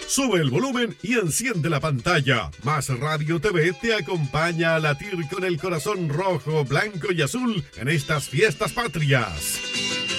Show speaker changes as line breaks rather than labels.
Sube el volumen y enciende la pantalla. Más Radio TV te acompaña a latir con el corazón rojo, blanco y azul en estas fiestas patrias.